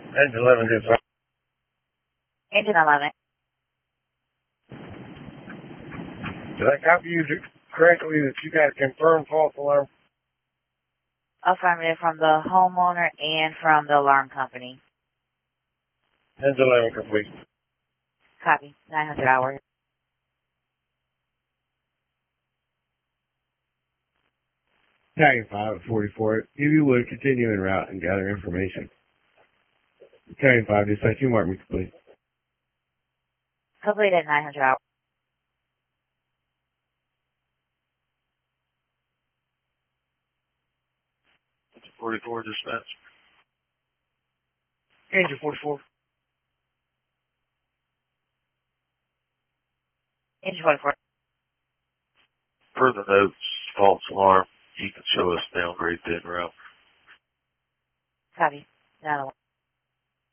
Engine 11 did fine. Engine 11. Did I copy you correctly that you got a confirmed false alarm? Affirmative from the homeowner and from the alarm company. Engine 11 complete. Copy. 900 hours. Tagging 5 at 44. If you would, continue en route and gather information. Tagging 5, dispatch, you mark me complete. Complete at 900 hours. Engine 44, dispatch. Engine 44. Engine 44. Per the notes, false alarm. You can show us downgrade the en route. Copy. 911.